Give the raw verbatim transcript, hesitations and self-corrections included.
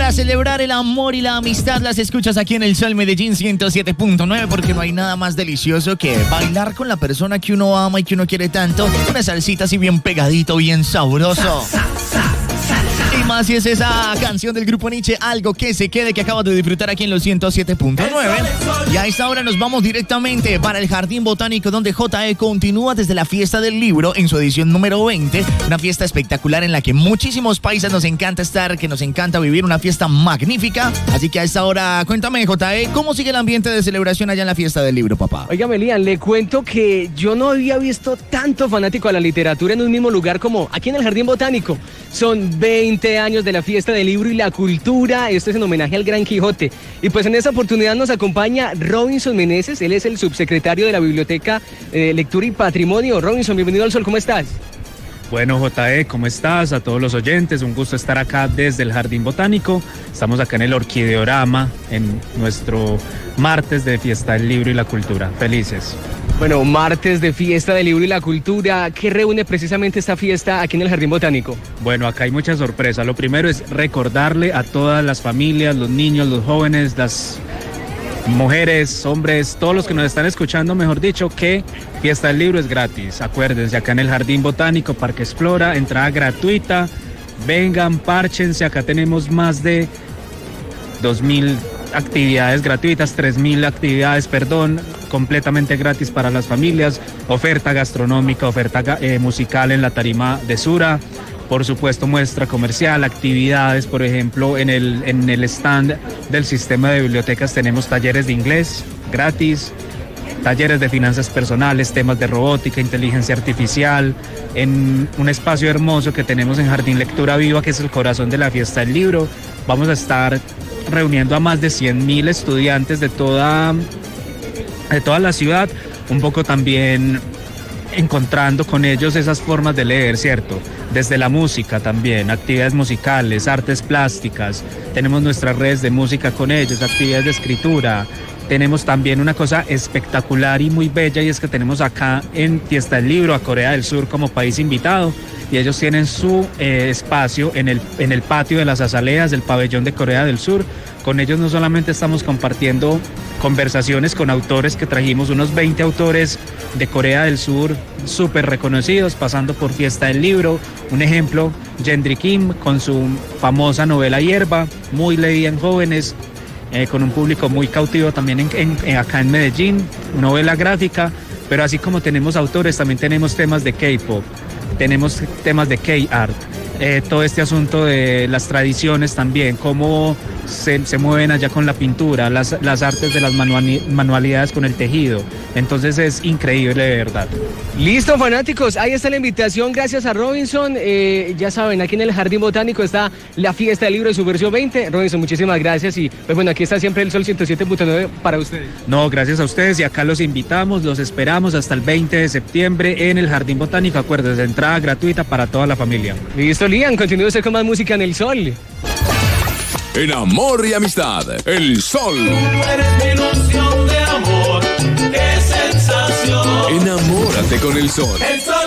para celebrar el amor y la amistad las escuchas aquí en el Sol Medellín ciento siete punto nueve, porque no hay nada más delicioso que bailar con la persona que uno ama y que uno quiere tanto. Una salsita así bien pegadito, bien sabroso. Y más si es esa canción del grupo Nietzsche, Algo que se quede, que acabas de disfrutar aquí en los ciento siete punto nueve. Y a esta hora nos vamos directamente para el Jardín Botánico, donde J E continúa desde la Fiesta del Libro en su edición número veinte. Una fiesta espectacular en la que muchísimos paisas nos encanta estar, que nos encanta vivir, una fiesta magnífica. Así que a esta hora, cuéntame, J E, ¿cómo sigue el ambiente de celebración allá en la Fiesta del Libro, papá? Oiga, Melian, le cuento que yo no había visto tanto fanático a la literatura en un mismo lugar como aquí en el Jardín Botánico. Son veinte años de la Fiesta del Libro y la Cultura. Esto es en homenaje al Gran Quijote. Y pues en esta oportunidad nos acompaña Robinson Meneses. Él es el subsecretario de la Biblioteca eh, Lectura y Patrimonio. Robinson, bienvenido al Sol, ¿cómo estás? Bueno, J E, ¿cómo estás? A todos los oyentes, un gusto estar acá desde el Jardín Botánico. Estamos acá en el Orquideorama, en nuestro martes de Fiesta del Libro y la Cultura. Felices. Bueno, martes de Fiesta del Libro y la Cultura. ¿Qué reúne precisamente esta fiesta aquí en el Jardín Botánico? Bueno, acá hay mucha sorpresa. Lo primero es recordarle a todas las familias, los niños, los jóvenes, las mujeres, hombres, todos los que nos están escuchando, mejor dicho, que Fiesta del Libro es gratis. Acuérdense, acá en el Jardín Botánico, Parque Explora, entrada gratuita. Vengan, párchense, acá tenemos más de dos mil actividades gratuitas, tres mil actividades, perdón, completamente gratis para las familias, oferta gastronómica, oferta eh, musical en la tarima de Sura, por supuesto muestra comercial, actividades, por ejemplo, en el, en el stand del sistema de bibliotecas tenemos talleres de inglés gratis, talleres de finanzas personales, temas de robótica, inteligencia artificial, en un espacio hermoso que tenemos en Jardín Lectura Viva, que es el corazón de la Fiesta del Libro. Vamos a estar reuniendo a más de cien mil estudiantes de toda, de toda la ciudad, un poco también encontrando con ellos esas formas de leer, ¿cierto? Desde la música también, actividades musicales, artes plásticas, tenemos nuestras redes de música con ellos, actividades de escritura. Tenemos también una cosa espectacular y muy bella, y es que tenemos acá en Fiesta del Libro a Corea del Sur como país invitado, y ellos tienen su eh, espacio en el, en el patio de las azaleas del pabellón de Corea del Sur. Con ellos no solamente estamos compartiendo conversaciones con autores que trajimos, unos veinte autores de Corea del Sur súper reconocidos, pasando por Fiesta del Libro. Un ejemplo, Gendry Kim con su famosa novela Hierba, muy leída en jóvenes, Eh, con un público muy cautivo también en, en, en, acá en Medellín, novela gráfica, pero así como tenemos autores, también tenemos temas de K-pop, tenemos temas de K-art, eh, todo este asunto de las tradiciones también, cómo se, se mueven allá con la pintura, las, las artes de las manuali- manualidades con el tejido. Entonces es increíble, de verdad. Listo, fanáticos, ahí está la invitación, gracias a Robinson. Eh, ya saben, aquí en el Jardín Botánico está la Fiesta del Libro de su versión veinte. Robinson, muchísimas gracias, y pues bueno, aquí está siempre el Sol ciento siete punto nueve para ustedes. No, gracias a ustedes, y acá los invitamos, los esperamos hasta el veinte de septiembre en el Jardín Botánico. Acuérdense, entrada gratuita para toda la familia. Listo, Lian, continúe usted con más música en el Sol. En amor y amistad, el Sol. Eres mi ilusión de amor, qué sensación. Enamórate con el Sol. El Sol.